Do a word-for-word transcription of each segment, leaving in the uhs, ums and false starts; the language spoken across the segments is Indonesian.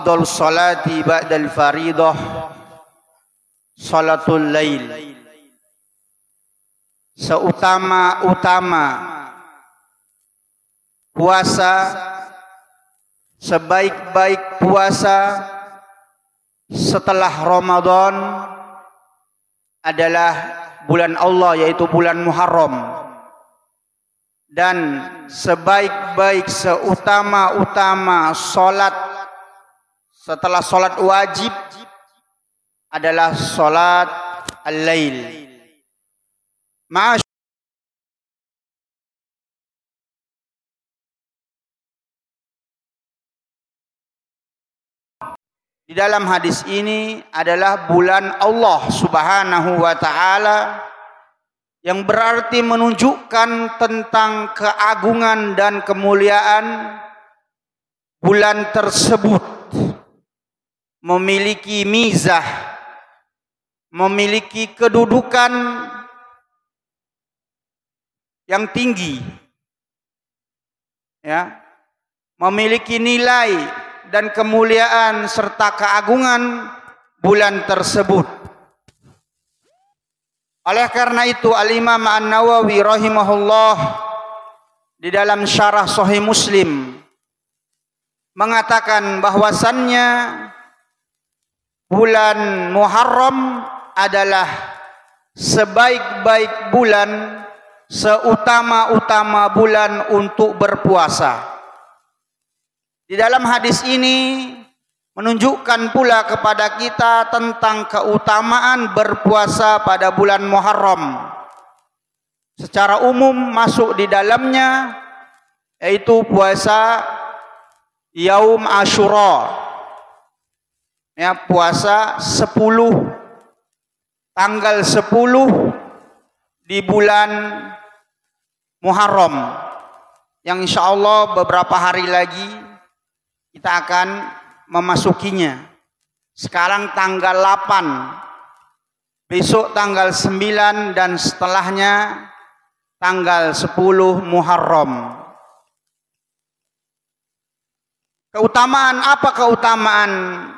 Afdal salati ba'dal faridah salatul lail. Seutama-utama puasa, sebaik-baik puasa setelah Ramadan adalah bulan Allah, yaitu bulan Muharram. Dan sebaik-baik, seutama-utama salat setelah salat wajib adalah salat al-lail. Ma'ash Di dalam hadis ini adalah bulan Allah Subhanahu wa taala, yang berarti menunjukkan tentang keagungan dan kemuliaan bulan tersebut. Memiliki mizah, memiliki kedudukan yang tinggi, ya, memiliki nilai dan kemuliaan serta keagungan bulan tersebut. Oleh karena itu Al-Imam An-Nawawi rahimahullah di dalam syarah Sahih Muslim mengatakan bahwasannya bulan Muharram adalah sebaik-baik bulan, seutama-utama bulan untuk berpuasa. Di dalam hadis ini menunjukkan pula kepada kita tentang keutamaan berpuasa pada bulan Muharram. Secara umum masuk di dalamnya yaitu puasa Yaum Asyura, ya, puasa sepuluh tanggal sepuluh di bulan Muharram, yang insya Allah beberapa hari lagi kita akan memasukinya. Sekarang tanggal delapan, besok tanggal sembilan, dan setelahnya tanggal sepuluh Muharram. Keutamaan apa keutamaan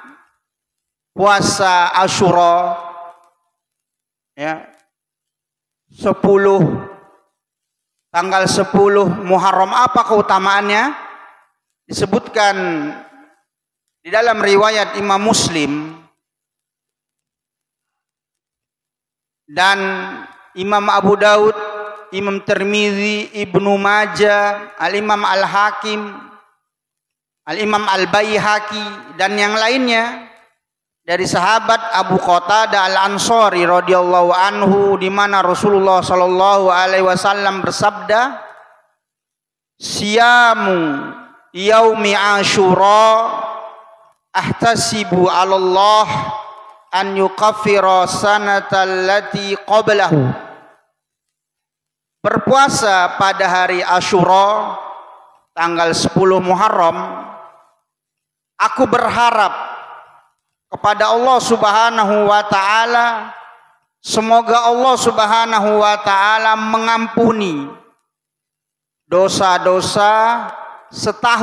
puasa Asyura, ya, sepuluh tanggal sepuluh Muharram? Apa keutamaannya? Disebutkan di dalam riwayat Imam Muslim dan Imam Abu Daud, Imam Tirmidzi, Ibnu Majah, Al-Imam Al-Hakim, Al-Imam Al-Baihaqi, dan yang lainnya dari sahabat Abu Qatadah Al-Ansari radhiyallahu anhu, di mana Rasulullah sallallahu alaihi wasallam bersabda, "Siyamu yaumi Asyura ahtasibu 'ala Allah an yukaffira sanatal lati qablahu." Berpuasa pada hari Asyura tanggal sepuluh Muharram, aku berharap kepada Allah Subhanahu wa taala, semoga Allah Subhanahu wa taala mengampuni dosa-dosa setahun